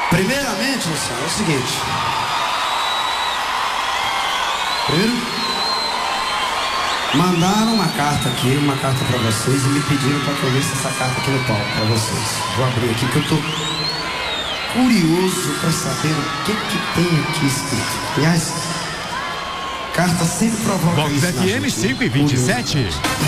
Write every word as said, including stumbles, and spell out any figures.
Primeiramente, Luciano, é o seguinte. Primeiro, mandaram uma carta aqui, uma carta pra vocês, e me pediram pra que eu lesse essa carta aqui no palco pra vocês. Vou abrir aqui que eu tô curioso pra saber o que que tem aqui escrito. Aliás, carta sempre provoca Vox isso F M cinco e vinte e sete.